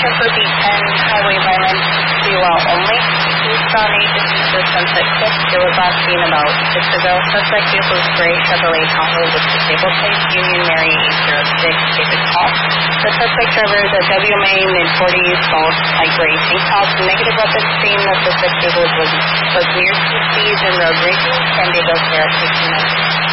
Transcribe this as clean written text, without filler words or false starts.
for B10, highway violence, CUL only. Eastbound 8 to Sunset Cliff. It was last seen about 6 ago. Suspect vehicle is gray Chevrolet Tahoe with disabled plate. Union Mary 806, David Hall. The suspect driver is a WMA mid-40s, bald, light gray tank top. Negative weapon scene that suspect vehicle was near to speed and road rage, and they both there at 16